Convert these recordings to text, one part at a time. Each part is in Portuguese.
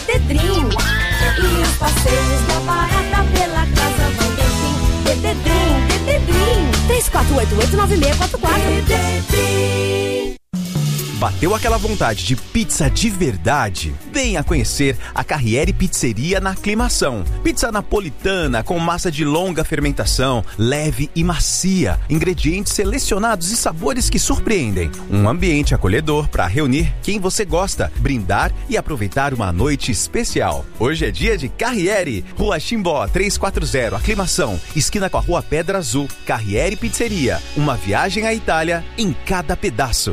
Tetedrim. E os passeios da barata pela casa vão ter fim. Tetedrim, Tetedrim. 3488-9644. Tetedrim. Bateu aquela vontade de pizza de verdade? Venha conhecer a Carriere Pizzeria na Aclimação. Pizza napolitana com massa de longa fermentação, leve e macia, ingredientes selecionados e sabores que surpreendem. Um ambiente acolhedor para reunir quem você gosta, brindar e aproveitar uma noite especial. Hoje é dia de Carriere, Rua Chimbó 340, Aclimação, esquina com a Rua Pedra Azul. Carriere Pizzeria, uma viagem à Itália em cada pedaço.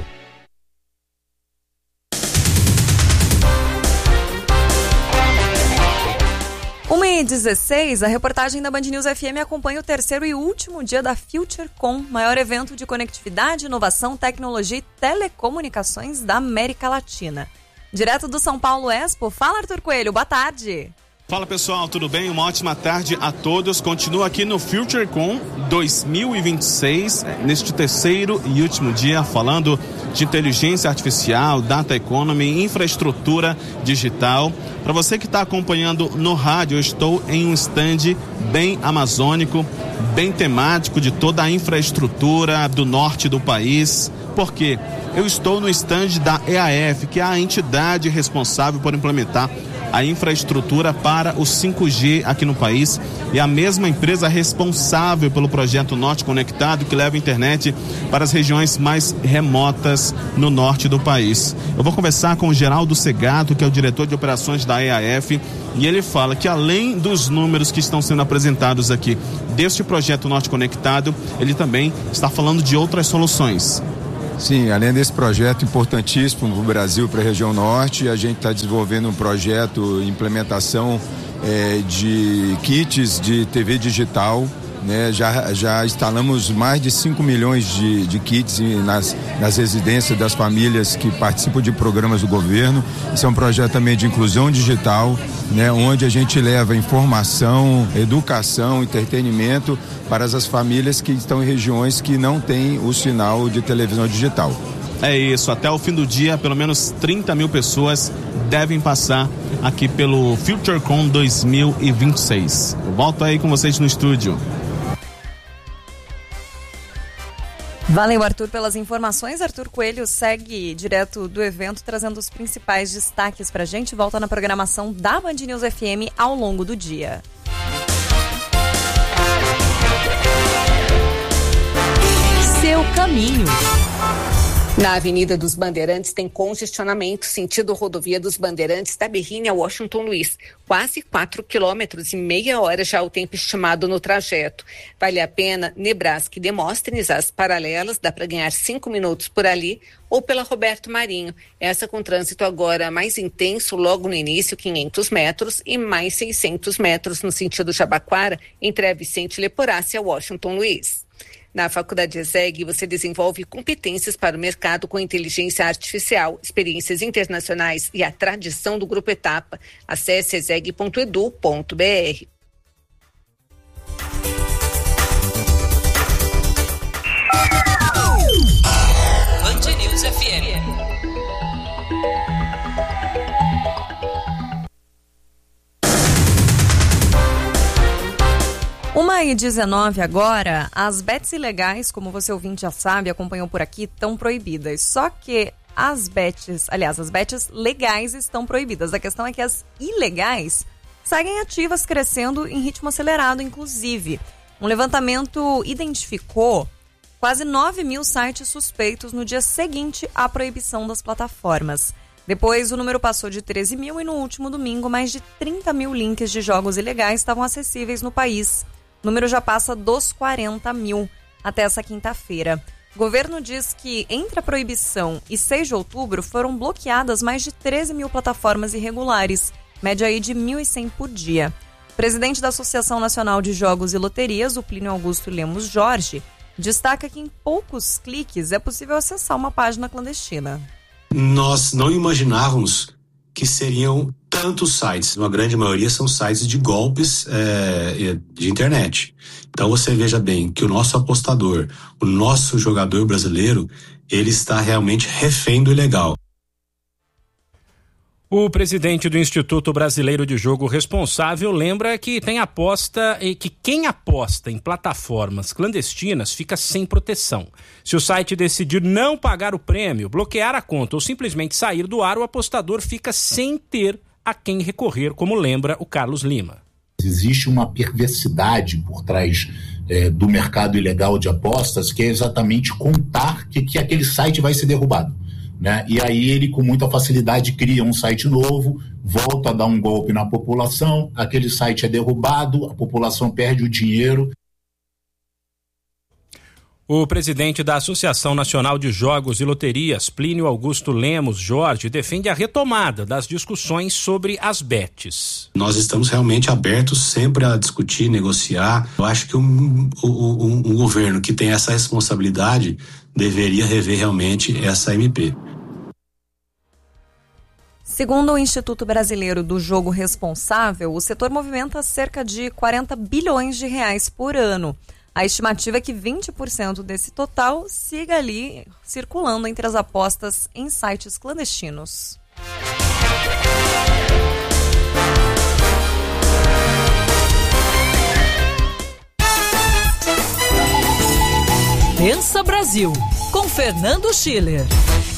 1h16, a reportagem da Band News FM acompanha o terceiro e último dia da FutureCon, maior evento de conectividade, inovação, tecnologia e telecomunicações da América Latina. Direto do São Paulo Expo, fala Arthur Coelho, boa tarde. Fala pessoal, tudo bem? Uma ótima tarde a todos. Continua aqui no FutureCon 2026, neste terceiro e último dia, falando de inteligência artificial, data economy, infraestrutura digital. Para você que está acompanhando no rádio, eu estou em um stand bem amazônico, bem temático de toda a infraestrutura do norte do país. Por quê? Eu estou no stand da EAF, que é a entidade responsável por implementar a infraestrutura para o 5G aqui no país, e a mesma empresa responsável pelo projeto Norte Conectado, que leva a internet para as regiões mais remotas no norte do país. Eu vou conversar com o Geraldo Segato, que é o diretor de operações da EAF, e ele fala que além dos números que estão sendo apresentados aqui deste projeto Norte Conectado, ele também está falando de outras soluções. Sim, além desse projeto importantíssimo para o Brasil, para a região norte, a gente está desenvolvendo um projeto de implementação de kits de TV digital, né? Já instalamos mais de 5 milhões de kits nas residências das famílias que participam de programas do governo. Esse é um projeto também de inclusão digital, né? Onde a gente leva informação, educação, entretenimento para as famílias que estão em regiões que não têm o sinal de televisão digital. É isso, até o fim do dia, pelo menos 30 mil pessoas devem passar aqui pelo FutureCon 2026. Eu volto aí com vocês no estúdio. Valeu, Arthur, pelas informações. Arthur Coelho segue direto do evento, trazendo os principais destaques pra gente. Volta na programação da Band News FM ao longo do dia. Seu caminho. Na Avenida dos Bandeirantes tem congestionamento sentido rodovia dos Bandeirantes da Berrini a Washington Luiz. Quase 4 quilômetros e meia hora já o tempo estimado no trajeto. Vale a pena Nebraska e Demóstenes, as paralelas, dá para ganhar 5 minutos por ali, ou pela Roberto Marinho. Essa com trânsito agora mais intenso logo no início, 500 metros, e mais 600 metros no sentido Jabaquara, entre a Vicente Leporácia e a Washington Luiz. Na Faculdade ESEG, você desenvolve competências para o mercado com inteligência artificial, experiências internacionais e a tradição do Grupo Etapa. Acesse eseg.edu.br. Band News FM. Uma e 19 agora, as bets ilegais, como você ouvinte já sabe, acompanhou por aqui, estão proibidas. Só que as bets legais estão proibidas. A questão é que as ilegais seguem ativas, crescendo em ritmo acelerado, inclusive. Um levantamento identificou quase 9 mil sites suspeitos no dia seguinte à proibição das plataformas. Depois, o número passou de 13 mil e no último domingo, mais de 30 mil links de jogos ilegais estavam acessíveis no país. O número já passa dos 40 mil até essa quinta-feira. O governo diz que entre a proibição e 6 de outubro foram bloqueadas mais de 13 mil plataformas irregulares, média aí de 1.100 por dia. O presidente da Associação Nacional de Jogos e Loterias, o Plínio Augusto Lemos Jorge, destaca que em poucos cliques é possível acessar uma página clandestina. Nós não imaginávamos que seriam tantos sites. Uma grande maioria são sites de golpes de internet. Então você veja bem que o nosso apostador, o nosso jogador brasileiro, ele está realmente refém do ilegal. O presidente do Instituto Brasileiro de Jogo Responsável lembra que tem aposta e que quem aposta em plataformas clandestinas fica sem proteção. Se o site decidir não pagar o prêmio, bloquear a conta ou simplesmente sair do ar, o apostador fica sem ter a quem recorrer, como lembra o Carlos Lima. Existe uma perversidade por trás do mercado ilegal de apostas, que é exatamente contar que aquele site vai ser derrubado. Né? E aí ele com muita facilidade cria um site novo, volta a dar um golpe na população, aquele site é derrubado, a população perde o dinheiro. O presidente da Associação Nacional de Jogos e Loterias, Plínio Augusto Lemos Jorge, defende a retomada das discussões sobre as bets. Nós estamos realmente abertos sempre a discutir, negociar. Eu acho que um governo que tem essa responsabilidade deveria rever realmente essa MP. Segundo o Instituto Brasileiro do Jogo Responsável, o setor movimenta cerca de 40 bilhões de reais por ano. A estimativa é que 20% desse total siga ali circulando entre as apostas em sites clandestinos. Pensa Brasil, com Fernando Schiller.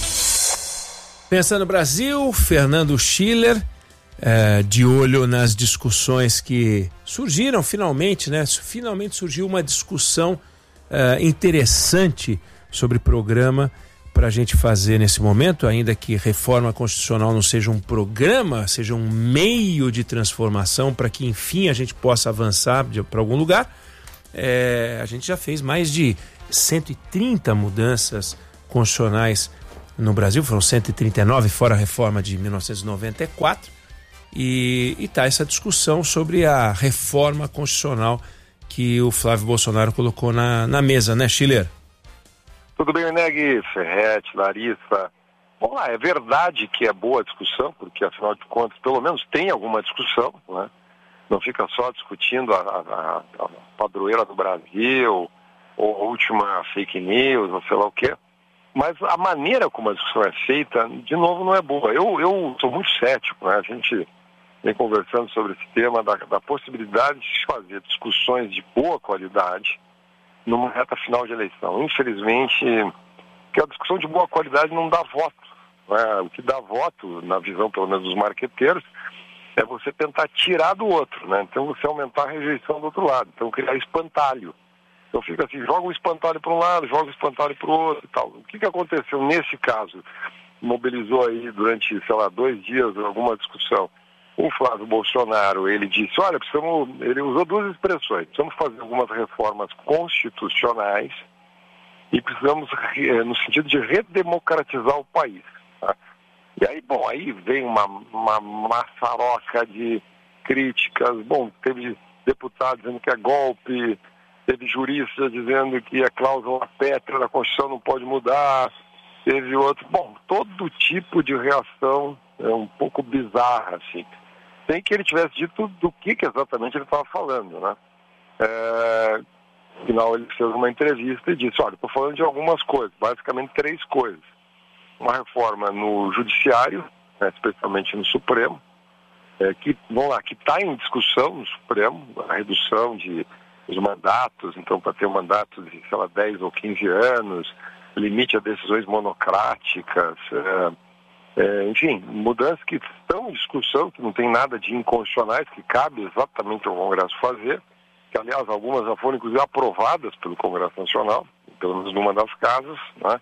Pensa no Brasil, Fernando Schiller, de olho nas discussões que surgiram finalmente, né? Finalmente surgiu uma discussão interessante sobre programa para a gente fazer nesse momento, ainda que reforma constitucional não seja um programa, seja um meio de transformação para que, enfim, a gente possa avançar para algum lugar. A gente já fez mais de 130 mudanças constitucionais no Brasil, foram 139 fora a reforma de 1994, e está essa discussão sobre a reforma constitucional que o Flávio Bolsonaro colocou na mesa, né, Schiller? Tudo bem, Neg, Ferretti, Larissa. Bom, é verdade que é boa a discussão, porque afinal de contas, pelo menos tem alguma discussão, né? Não fica só discutindo a padroeira do Brasil, ou a última fake news, ou sei lá o quê. Mas a maneira como a discussão é feita, de novo, não é boa. Eu sou muito cético, né? A gente vem conversando sobre esse tema da possibilidade de fazer discussões de boa qualidade numa reta final de eleição. Infelizmente, que a discussão de boa qualidade não dá voto, né? O que dá voto, na visão pelo menos dos marqueteiros, é você tentar tirar do outro, né? Então você aumentar a rejeição do outro lado, então criar espantalho. Então fica assim, joga o espantalho para um lado, joga o espantalho para o outro e tal. O que aconteceu nesse caso? Mobilizou aí durante, 2 dias alguma discussão. O Flávio Bolsonaro, ele disse, olha, ele usou 2 expressões, precisamos fazer algumas reformas constitucionais e precisamos, no sentido de redemocratizar o país. Tá? E aí, aí vem uma maçaroca de críticas, teve deputados dizendo que é golpe, teve juristas dizendo que a cláusula pétrea da Constituição não pode mudar, teve outro, todo tipo de reação um pouco bizarra, assim. Sem que ele tivesse dito do que exatamente ele estava falando, né? Afinal, ele fez uma entrevista e disse, olha, estou falando de algumas coisas, basicamente 3 coisas. Uma reforma no Judiciário, né, especialmente no Supremo, que está em discussão no Supremo, a redução dos mandatos, então para ter um mandato de, 10 ou 15 anos, limite a decisões monocráticas, enfim, mudanças que estão em discussão, que não tem nada de inconstitucionais, que cabe exatamente ao Congresso fazer, que aliás algumas já foram inclusive aprovadas pelo Congresso Nacional, pelo menos numa das casas, né?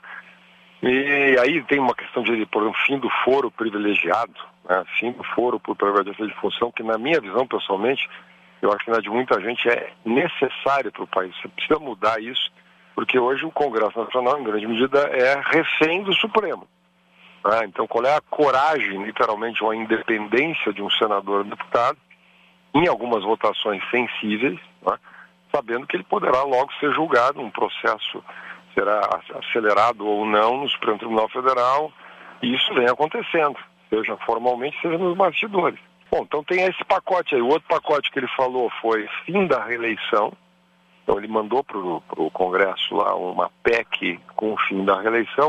E aí tem uma questão de, por exemplo, fim do foro privilegiado, né? Fim do foro por prerrogativa de função, que na minha visão, pessoalmente, eu acho que na de muita gente é necessário para o país. Você precisa mudar isso, porque hoje o Congresso Nacional, em grande medida, é refém do Supremo. Né? Então, qual é a coragem, literalmente, ou a independência de um senador ou deputado, em algumas votações sensíveis, né? Sabendo que ele poderá logo ser julgado, um processo será acelerado ou não no Supremo Tribunal Federal, e isso vem acontecendo, seja formalmente, seja nos bastidores. Bom, então tem esse pacote aí. O outro pacote que ele falou foi fim da reeleição. Então ele mandou para o Congresso lá uma PEC com o fim da reeleição,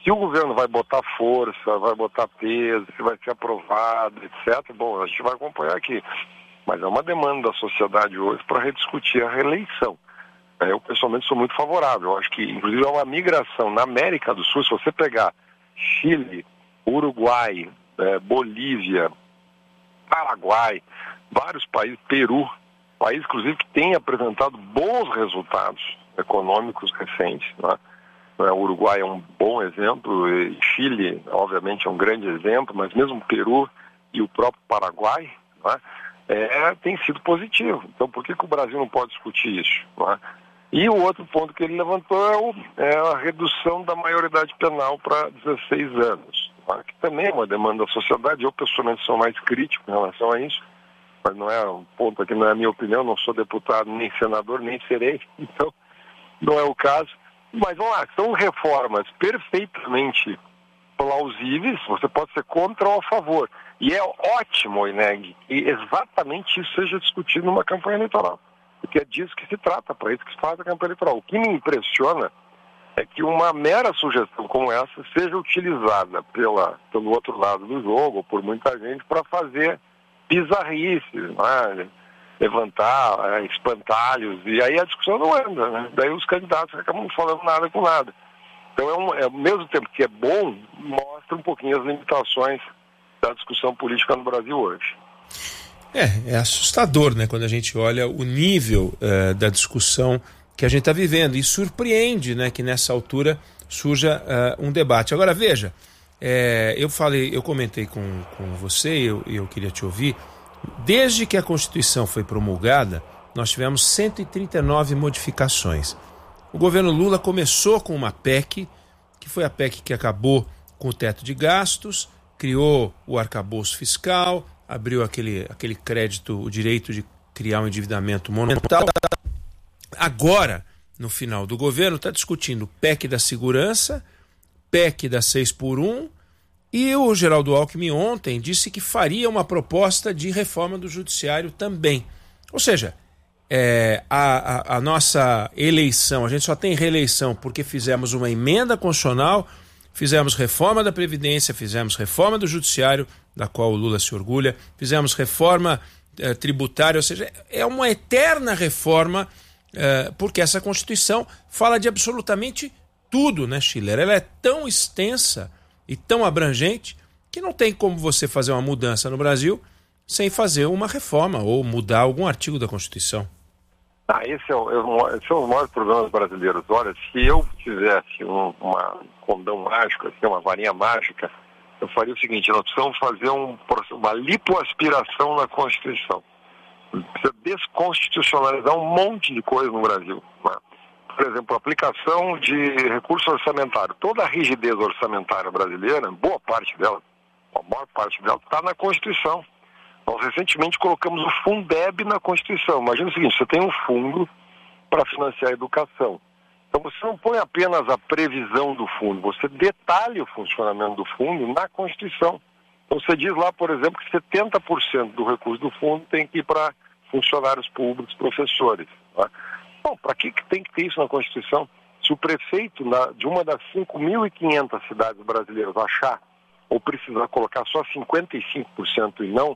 Se o governo vai botar força, vai botar peso, se vai ser aprovado, etc., bom, a gente vai acompanhar aqui. Mas é uma demanda da sociedade hoje para rediscutir a reeleição. Eu, pessoalmente, sou muito favorável. Eu acho que, inclusive, é uma migração na América do Sul. Se você pegar Chile, Uruguai, Bolívia, Paraguai, vários países, Peru, países, inclusive, que têm apresentado bons resultados econômicos recentes, né? O Uruguai é um bom exemplo, e Chile, obviamente, é um grande exemplo, mas mesmo Peru e o próprio Paraguai, né, tem sido positivo. Então, por que o Brasil não pode discutir isso? Né? E o outro ponto que ele levantou é a redução da maioridade penal para 16 anos, né, que também é uma demanda da sociedade. Eu, pessoalmente, sou mais crítico em relação a isso, mas não é um ponto aqui, não é a minha opinião, não sou deputado, nem senador, nem serei, então não é o caso. Mas vamos lá, são reformas perfeitamente plausíveis, você pode ser contra ou a favor. E é ótimo, Ineg, que exatamente isso seja discutido numa campanha eleitoral. Porque é disso que se trata, para isso que se faz a campanha eleitoral. O que me impressiona é que uma mera sugestão como essa seja utilizada pelo outro lado do jogo, ou por muita gente, para fazer bizarrices, né? Levantar espantalhos, e aí a discussão não anda, né? Daí os candidatos acabam falando nada com nada. Então, ao mesmo tempo que é bom, mostra um pouquinho as limitações da discussão política no Brasil hoje. É assustador, né, quando a gente olha o nível da discussão que a gente está vivendo, e surpreende, né, que nessa altura surja um debate. Agora, veja, eu comentei com você, e eu queria te ouvir. Desde que a Constituição foi promulgada, nós tivemos 139 modificações. O governo Lula começou com uma PEC, que foi a PEC que acabou com o teto de gastos, criou o arcabouço fiscal, abriu aquele crédito, o direito de criar um endividamento monumental. Agora, no final do governo, está discutindo PEC da segurança, PEC da 6x1, e o Geraldo Alckmin ontem disse que faria uma proposta de reforma do judiciário também. Ou seja, a nossa eleição, a gente só tem reeleição porque fizemos uma emenda constitucional, fizemos reforma da Previdência, fizemos reforma do judiciário, da qual o Lula se orgulha, fizemos reforma tributária, ou seja, é uma eterna reforma, porque essa Constituição fala de absolutamente tudo, né, Schiller? Ela é tão extensa e tão abrangente que não tem como você fazer uma mudança no Brasil sem fazer uma reforma ou mudar algum artigo da Constituição. Esse é um dos maiores problemas brasileiros. Olha, se eu tivesse um condão mágico, assim, uma varinha mágica, eu faria o seguinte: nós precisamos fazer uma lipoaspiração na Constituição. Precisa desconstitucionalizar um monte de coisa no Brasil, né? Por exemplo, a aplicação de recurso orçamentário. Toda a rigidez orçamentária brasileira, boa parte dela, a maior parte dela, está na Constituição. Nós recentemente colocamos o Fundeb na Constituição. Imagina o seguinte: você tem um fundo para financiar a educação. Então você não põe apenas a previsão do fundo, você detalha o funcionamento do fundo na Constituição. Então você diz lá, por exemplo, que 70% do recurso do fundo tem que ir para funcionários públicos, professores, né? Bom, para que tem que ter isso na Constituição? Se o prefeito de uma das 5.500 cidades brasileiras achar ou precisar colocar só 55% e não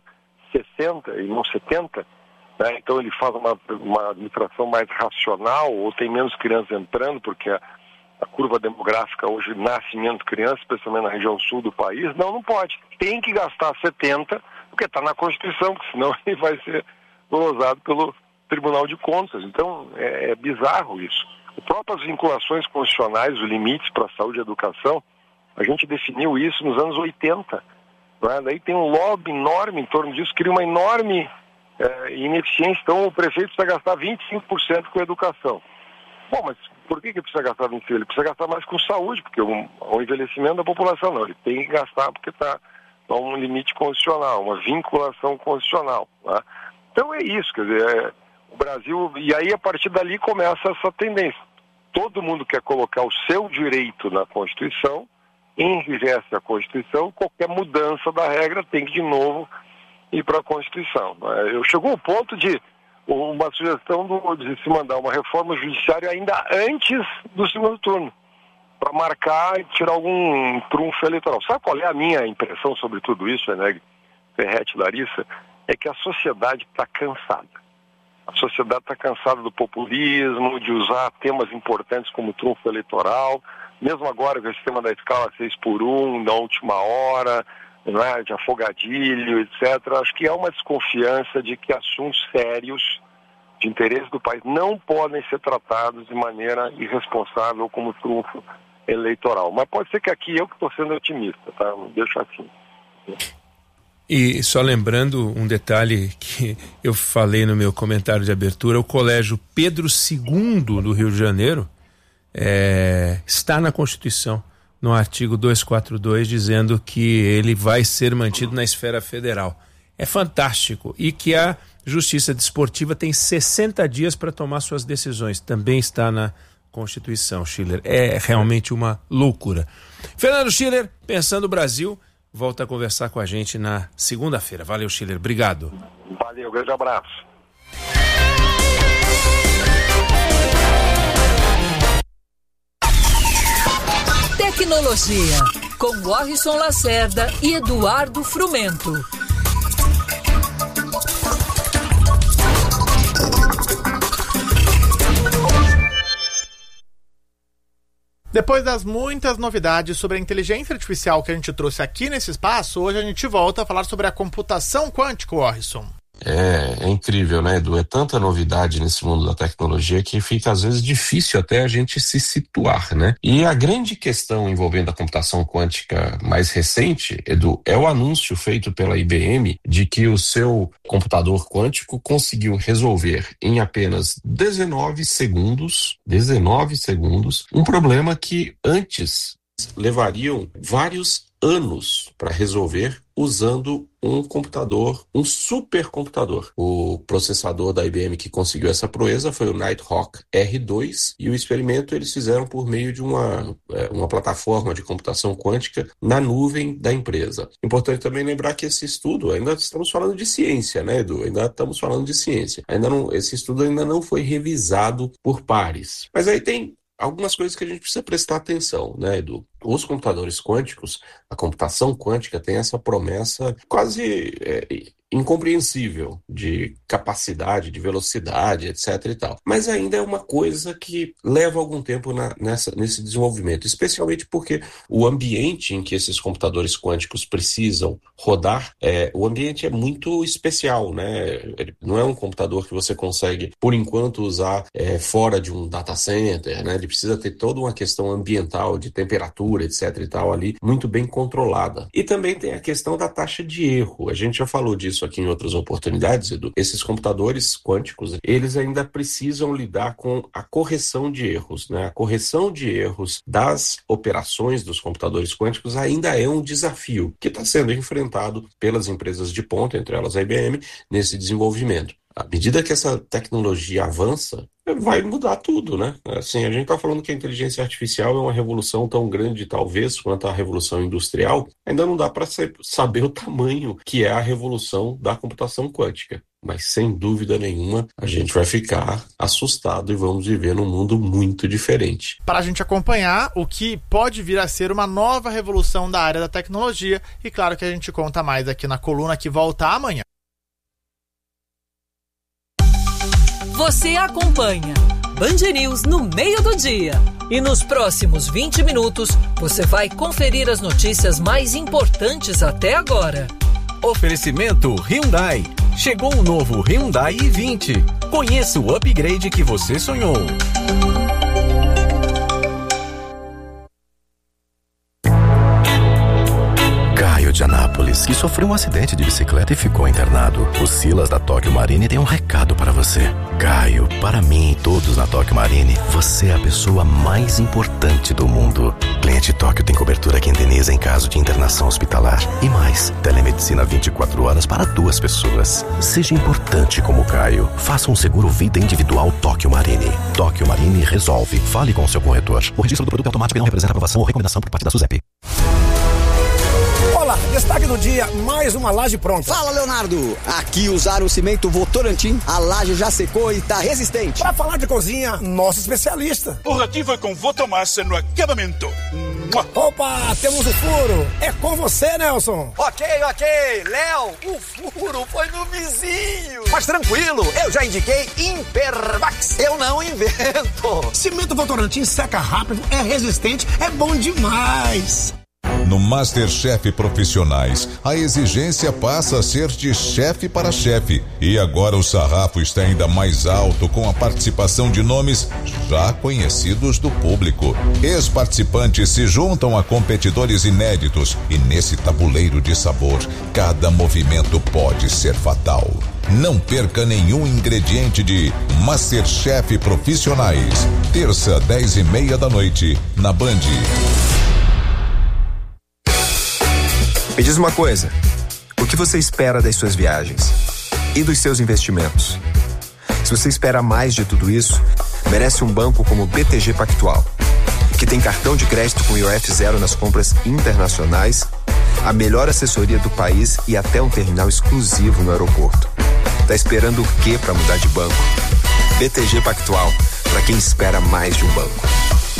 60% e não 70%, né? Então ele faz uma administração mais racional, ou tem menos crianças entrando, porque a curva demográfica hoje nasce menos crianças, especialmente na região sul do país. Não pode. Tem que gastar 70%, porque está na Constituição, porque senão ele vai ser glosado pelo Tribunal de Contas. Então, é bizarro isso. As próprias vinculações constitucionais, os limites para a saúde e educação, a gente definiu isso nos anos 80. Né? Daí tem um lobby enorme em torno disso, cria uma enorme ineficiência. Então, o prefeito precisa gastar 25% com educação. Bom, mas por que precisa gastar 25%? Ele precisa gastar mais com saúde, porque o envelhecimento da população não. Ele tem que gastar porque está um limite constitucional, uma vinculação constitucional. Né? Então, é isso, quer dizer... O Brasil, e aí a partir dali começa essa tendência. Todo mundo quer colocar o seu direito na Constituição, enrijece a Constituição, qualquer mudança da regra tem que de novo ir para a Constituição. Chegou ao ponto de uma sugestão de se mandar uma reforma judiciária ainda antes do segundo turno. para marcar e tirar algum trunfo eleitoral. Sabe qual é a minha impressão sobre tudo isso, Eneg, Ferretti, Larissa? É que a sociedade está cansada. A sociedade está cansada do populismo, de usar temas importantes como trunfo eleitoral, mesmo agora com esse tema da escala 6x1, da última hora, né, de afogadilho, etc. Acho que há uma desconfiança de que assuntos sérios de interesse do país não podem ser tratados de maneira irresponsável como trunfo eleitoral. Mas pode ser que aqui eu que estou sendo otimista, tá? Deixa assim. E só lembrando um detalhe que eu falei no meu comentário de abertura, o Colégio Pedro II do Rio de Janeiro está na Constituição, no artigo 242, dizendo que ele vai ser mantido na esfera federal. É fantástico. E que a Justiça Desportiva tem 60 dias para tomar suas decisões. Também está na Constituição, Schiller. É realmente uma loucura. Fernando Schiller, Pensando o Brasil, volta a conversar com a gente na segunda-feira. Valeu, Schiller. Obrigado. Valeu, grande abraço. Tecnologia, com Warrison Lacerda e Eduardo Frumento. Depois das muitas novidades sobre a inteligência artificial que a gente trouxe aqui nesse espaço, hoje a gente volta a falar sobre a computação quântica, Warrison. É incrível, né, Edu? É tanta novidade nesse mundo da tecnologia que fica às vezes difícil até a gente se situar, né? E a grande questão envolvendo a computação quântica mais recente, Edu, é o anúncio feito pela IBM de que o seu computador quântico conseguiu resolver em apenas 19 segundos, um problema que antes levariam vários anos para resolver usando um computador, um supercomputador. O processador da IBM que conseguiu essa proeza foi o Nighthawk R2 e o experimento eles fizeram por meio de uma plataforma de computação quântica na nuvem da empresa. Importante também lembrar que esse estudo, ainda estamos falando de ciência, né, Edu? Ainda estamos falando de ciência. Esse estudo ainda não foi revisado por pares. Mas aí tem algumas coisas que a gente precisa prestar atenção, né, Edu? Os computadores quânticos, a computação quântica tem essa promessa quase incompreensível de capacidade, de velocidade, etc. e tal. Mas ainda é uma coisa que leva algum tempo nesse desenvolvimento, especialmente porque o ambiente em que esses computadores quânticos precisam rodar, o ambiente é muito especial, né? Ele não é um computador que você consegue, por enquanto, usar fora de um data center, né? Ele precisa ter toda uma questão ambiental, de temperatura, etc. e tal, ali, muito bem controlada. E também tem a questão da taxa de erro. A gente já falou disso aqui em outras oportunidades, Edu. Esses computadores quânticos, eles ainda precisam lidar com a correção de erros, né? A correção de erros das operações dos computadores quânticos ainda é um desafio que está sendo enfrentado pelas empresas de ponta, entre elas a IBM, nesse desenvolvimento. À medida que essa tecnologia avança, vai mudar tudo, né? Assim, a gente está falando que a inteligência artificial é uma revolução tão grande, talvez, quanto a revolução industrial. Ainda não dá para saber o tamanho que é a revolução da computação quântica. Mas, sem dúvida nenhuma, a gente vai ficar assustado e vamos viver num mundo muito diferente. Para a gente acompanhar o que pode vir a ser uma nova revolução da área da tecnologia, e claro que a gente conta mais aqui na coluna que volta amanhã. Você acompanha Band News no meio do dia. E nos próximos 20 minutos, você vai conferir as notícias mais importantes até agora. Oferecimento Hyundai. Chegou o novo Hyundai i20. Conheça o upgrade que você sonhou. De Anápolis, que sofreu um acidente de bicicleta e ficou internado. O Silas da Tóquio Marine tem um recado para você. Caio, para mim e todos na Tóquio Marine, você é a pessoa mais importante do mundo. Cliente Tóquio tem cobertura que indeniza em caso de internação hospitalar. E mais, telemedicina 24 horas para 2 pessoas. Seja importante como Caio. Faça um seguro vida individual Tóquio Marine. Tóquio Marine resolve. Fale com o seu corretor. O registro do produto automático não representa aprovação ou recomendação por parte da SUSEP. Olá, destaque do dia, mais uma laje pronta. Fala, Leonardo. Aqui usaram o cimento Votorantim, a laje já secou e tá resistente. Pra falar de cozinha, nosso especialista. O Ratinho vai com Votomassa no acabamento. Opa, temos o furo. É com você, Nelson. Ok. Léo, o furo foi no vizinho. Mas tranquilo, eu já indiquei Impervax. Eu não invento. Cimento Votorantim seca rápido, é resistente, é bom demais. No MasterChef Profissionais, a exigência passa a ser de chefe para chefe. E agora o sarrafo está ainda mais alto com a participação de nomes já conhecidos do público. Ex-participantes se juntam a competidores inéditos e nesse tabuleiro de sabor, cada movimento pode ser fatal. Não perca nenhum ingrediente de MasterChef Profissionais. Terça, 10:30 da noite, na Band. Me diz uma coisa, o que você espera das suas viagens e dos seus investimentos? Se você espera mais de tudo isso, merece um banco como o BTG Pactual, que tem cartão de crédito com IOF zero nas compras internacionais, a melhor assessoria do país e até um terminal exclusivo no aeroporto. Tá esperando o quê para mudar de banco? BTG Pactual, para quem espera mais de um banco.